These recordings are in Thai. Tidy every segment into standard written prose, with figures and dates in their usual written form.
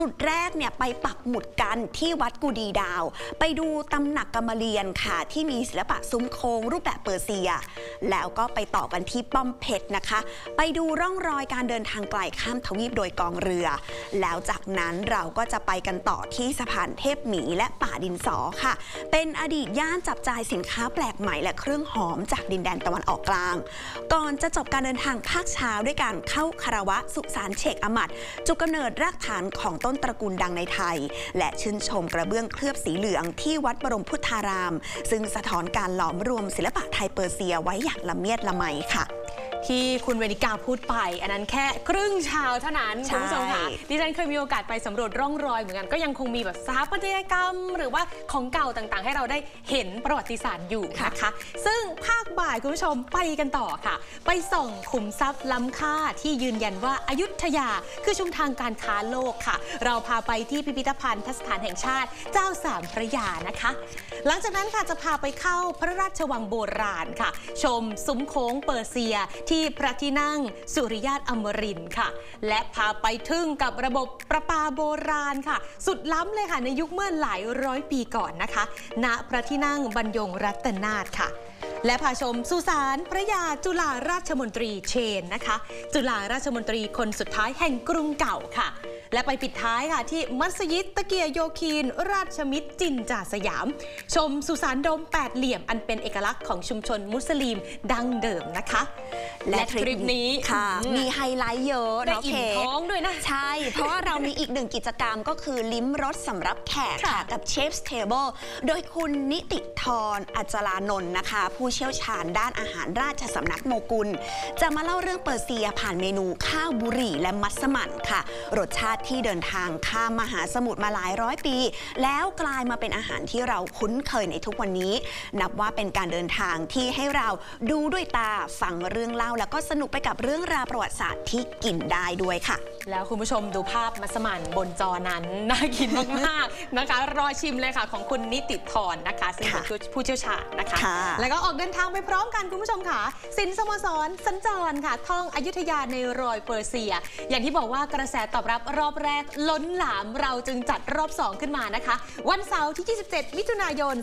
จุดแรกเนี่ยไปปักหมุดกันที่วัดกุดีดาวไปดูตำหนักกรรมเรียนค่ะที่มีศิลปะซุ้มโค้งรูปแบบเปอร์เซียแล้วก็ไปต่อกันที่ป้อมเพชรนะคะไปดูร่องรอยการเดินทางไกลข้ามทวีปโดยกองเรือแล้วจากนั้นเราก็จะไปกันต่อที่สะพานเทพหมีและป่าดินสอค่ะเป็นอดีตย่านจับจ่ายสินค้าแปลกใหม่และเครื่องหอมจากดินแดนตะวันออกกลางก่อนจะจบการเดินทางภาคเช้าด้วยการเข้าคารวะสุสานเชคอามัดจุดกำเนิดรากฐานของต้นตระกูลดังในไทยและชื่นชมกระเบื้องเคลือบสีเหลืองที่วัดบรมพุทธารามซึ่งสะท้อนการหลอมรวมศิลปะไทยเปอร์เซียไว้อย่างละเมียดละไมค่ะที่คุณเวนิกาพูดไปอันนั้นแค่ครึ่งเช้าเท่านั้นคุณผู้ชมค่ะดิฉันเคยมีโอกาสไปสำรวจร่องรอยเหมือนกันก็ยังคงมีแบบสถาปัตยกรรมหรือว่าของเก่าต่างๆให้เราได้เห็นประวัติศาสตร์อยู่นะคะซึ่งภาคบ่ายคุณผู้ชมไปกันต่อค่ะไปส่องขุมทรัพย์ล้ำค่าที่ยืนยันว่าอยุธยาคือชุมทางการค้าโลกค่ะเราพาไปที่พิพิธภัณฑ์สถานแห่งชาติเจ้าสามพระยานะคะหลังจากนั้นค่ะจะพาไปเข้าพระราชวังโบราณค่ะชมซุ้มโค้งเปอร์เซียที่พระที่นั่งสุริยาตอมรินทร์ค่ะและพาไปทึ่งกับระบบประปาโบราณค่ะสุดล้ำเลยค่ะในยุคเมื่อหลายร้อยปีก่อนนะคะณพระที่นั่งบรรยงรัตนาถค่ะและพาชมสุสานพระยาจุฬาราชมนตรีเชนนะคะจุฬาราชมนตรีคนสุดท้ายแห่งกรุงเก่าค่ะและไปปิดท้ายค่ะที่มัสยิดตะเกียโยคีนราชมิตรจินจ่าสยามชมสุสานโดมแปดเหลี่ยมอันเป็นเอกลักษณ์ของชุมชนมุสลิมดั้งเดิมนะคะและทริปนี้ค่ะมีไฮไลท์เยอะได้อิ่มท้องด้วยนะใช่เพราะว่าเรามีอีกหนึ่งกิจกรรมก็คือลิ้มรสสำหรับแขกค่ะกับเชฟส์เทเบิลโดยคุณนิติธรอัจจารานนท์นะคะผู้เชี่ยวชาญด้านอาหารราชสำนักโมกุลจะมาเล่าเรื่องเปอร์เซียผ่านเมนูข้าวบุหรี่และมัสมั่นค่ะรสชาติที่เดินทางข้ามมหาสมุทรมาหลายร้อยปีแล้วกลายมาเป็นอาหารที่เราคุ้นเคยในทุกวันนี้นับว่าเป็นการเดินทางที่ให้เราดูด้วยตาฟังเรื่องเล่าแล้วก็สนุกไปกับเรื่องราวประวัติศาสตร์ที่กินได้ด้วยค่ะแล้วคุณผู้ชมดูภาพมัสมั่นบนจอนั้นน่ากินมากๆนะคะรอชิมเลยค่ะของคุณนิติธรนะคะซึ่งเป็นผู้เชี่ยวชาญนะคะแล้วก็ออกเดินทางไปพร้อมกันคุณผู้ชมค่ะสินสโมสรสัญจรค่ะท่องอยุธยาในรอยเปอร์เซียอย่างที่บอกว่ากระแสตอบรับรอบแรกล้นหลามเราจึงจัดรอบ2ขึ้นมานะคะวันเสาร์ที่27มิถุนายน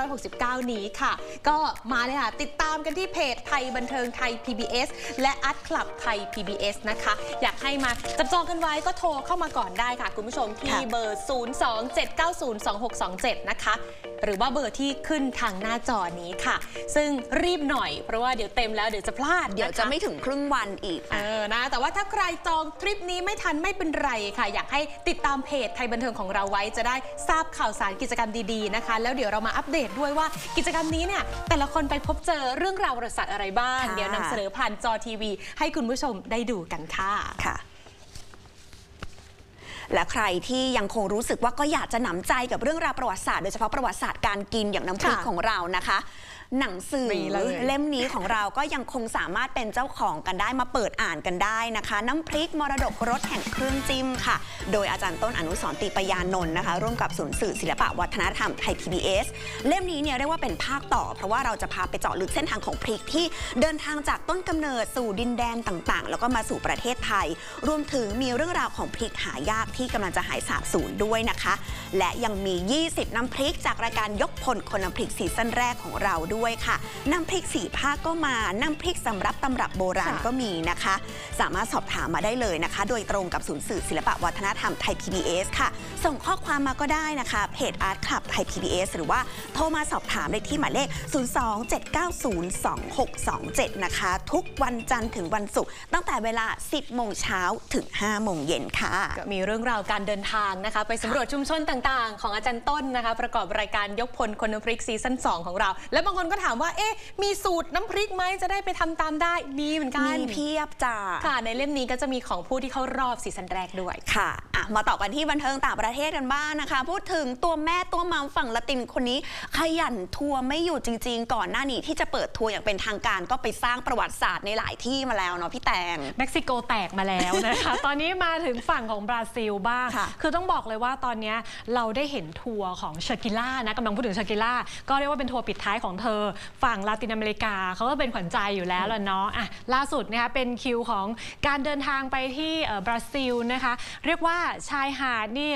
2569นี้ค่ะก็มาเลยค่ะติดตามกันที่เพจไทยบันเทิงไทย PBS และอาร์ตคลับไทย PBS นะคะอยากให้มาจับจองกันไว้ก็โทรเข้ามาก่อนได้ค่ะคุณผู้ชมที่เบอร์ 027902627 นะคะหรือว่าเบอร์ที่ขึ้นทางหน้าจอนี้ค่ะซึ่งรีบหน่อยเพราะว่าเดี๋ยวเต็มแล้วเดี๋ยวจะพลาดเดี๋ยวจะไม่ถึงครึ่งวันอีกนะแต่ว่าถ้าใครจองทริปนี้ไม่ทันไม่เป็นไรค่ะอยากให้ติดตามเพจไทยบันเทิงของเราไว้จะได้ทราบข่าวสารกิจกรรมดีๆนะคะแล้วเดี๋ยวเรามาอัปเดตด้วยว่ากิจกรรมนี้เนี่ยแต่ละคนไปพบเจอเรื่องราวประวัติศาสตร์อะไรบ้างเดี๋ยวนำเสนอผ่านจอทีวีให้คุณผู้ชมได้ดูกันค่ะและใครที่ยังคงรู้สึกว่าก็อยากจะหนำใจกับเรื่องราวประวัติศาสตร์โดยเฉพาะประวัติศาสตร์การกินอย่างน้ำพริกของเรานะคะหนังสือเล่มนี้ของเราก็ยังคงสามารถเป็นเจ้าของกันได้มาเปิดอ่านกันได้นะคะน้ำพริกมรดกรสแห่งเครื่องจิ้มค่ะโดยอาจารย์ต้นอนุสรณ์ติปยานนท์นะคะร่วมกับศูนย์สื่อศิลปวัฒนธรรมไทย PBS เล่มนี้เนี่ยเรียกว่าเป็นภาคต่อเพราะว่าเราจะพาไปเจาะลึกเส้นทางของพริกที่เดินทางจากต้นกำเนิดสู่ดินแดนต่างๆแล้วก็มาสู่ประเทศไทยรวมถึงมีเรื่องราวของพริกหายากที่กำลังจะหายสาบสูญด้วยนะคะและยังมี20น้ำพริกจากรายการยกพลคนน้ำพริกซีซั่นแรกของเราด้วยค่ะน้ำพริก4ภาคก็มาน้ำพริกสำรับตำรับโบราณก็มีนะคะสามารถสอบถามมาได้เลยนะคะโดยตรงกับศูนย์สื่อศิลปวัฒนธรรมไทย PBS ค่ะส่งข้อความมาก็ได้นะคะเพจอาร์ตคลับไทย PBS หรือว่าโทรมาสอบถามได้ที่หมายเลข 027902627 นะคะทุกวันจันทร์ถึงวันศุกร์ตั้งแต่เวลา 10 โมงเช้าถึง 5 โมงเย็นค่ะมีเรื่องราวการเดินทางนะคะไปสำรวจชุมชนต่างๆของอาจารย์ต้นนะคะประกอบรายการยกพลคนน้ำพริกซีซั่น2ของเราและบางคนก็ถามว่ามีสูตรน้ำพริกไหมจะได้ไปทำตามได้มีเหมือนกันมีเพียบจ้าค่ะในเล่มนี้ก็จะมีของผู้ที่เข้ารอบซีซั่นแรกด้วยค่ะมาต่อกันที่บันเทิงต่างประเทศกันบ้างนะคะพูดถึงตัวแม่ตัวมัมฝั่งละตินคนนี้ขยันทัวร์ไม่หยุดจริงๆก่อนหน้านี้ที่จะเปิดทัวร์อย่างเป็นทางการก็ไปสร้างประวัติศาสตร์ในหลายที่มาแล้วเนาะพี่แตงเม็กซิโกแตกมาแล้วนะคะ ตอนนี้มาถึงฝั่งของบราซิลบ้างคือต้องบอกเลยว่าตอนนี้เราได้เห็นทัวร์ของชากิล่านะกำลังพูดถึงชากิล่าก็เรียกว่าเป็นทัวร์ปิดท้ายของเธอฝั่งลาตินอเมริกาเขาก็เป็นขวัญใจอยู่แล้วล่ะเนาะล่าสุดนะคะเป็นคิวของการเดินทางไปที่บราซิลนะคะเรียกว่าชายหาดนี่